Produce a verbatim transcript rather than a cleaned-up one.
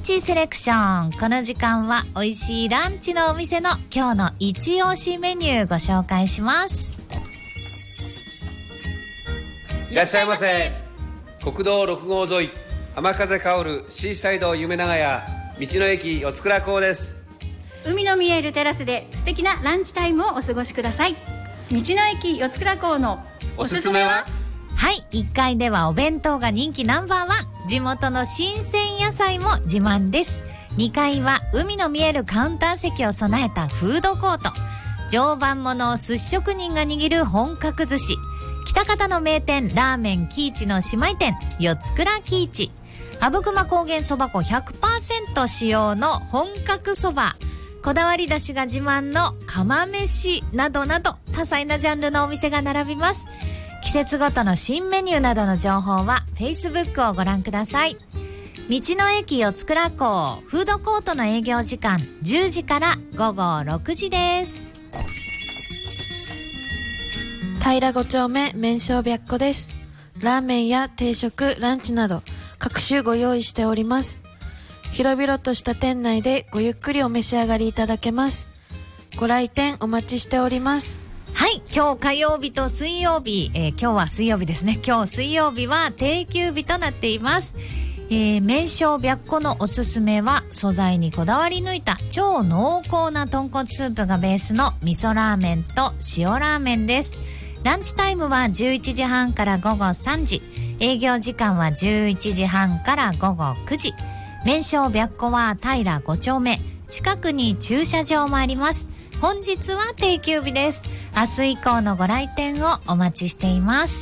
ンチセレクション。この時間は美味しいランチのお店の今日の一押しメニューご紹介します。 いらっしゃいませ。国道ろく号沿い、雨風香るシーサイド夢長屋、道の駅四倉港です。 海の見えるテラスで素敵なランチタイムをお過ごしください。道の駅四倉港のおすすめは？ はい、いっかいではお弁当が人気ナンバーワン、地元の新鮮野菜も自慢です。にかいは海の見えるカウンター席を備えたフードコート、常磐もの寿司職人が握る本格寿司、北方の名店ラーメンキイチの姉妹店四倉キイチ、阿武隈高原そば粉 ひゃくパーセント 使用の本格そば、こだわり出汁が自慢の釜飯などなど多彩なジャンルのお店が並びます。季節ごとの新メニューなどの情報は Facebook をご覧ください。道の駅四倉港フードコートの営業時間じゅうじからごごろくじです。 平ご丁目麺匠白子です。ラーメンや定食、ランチなど各種ご用意しております。広々とした店内でごゆっくりお召し上がりいただけます。ご来店お待ちしております。 はい、今日火曜日と水曜日、えー、今日は水曜日ですね。今日水曜日は定休日となっています。えー、麺匠白子のおすすめは素材にこだわり抜いた超濃厚な豚骨スープがベースの味噌ラーメンと塩ラーメンです。ランチタイムはじゅういちじはんからごごさんじ、営業時間はじゅういちじはんからごごくじ。麺匠白子は平ご丁目、近くに駐車場もあります。本日は定休日です。明日以降のご来店をお待ちしています。